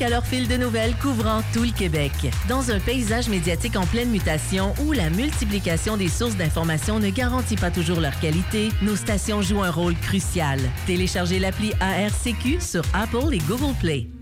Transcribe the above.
à leur fil de nouvelles couvrant tout le Québec. Dans un paysage médiatique en pleine mutation où la multiplication des sources d'informations ne garantit pas toujours leur qualité, nos stations jouent un rôle crucial. Téléchargez l'appli ARCQ sur Apple et Google Play.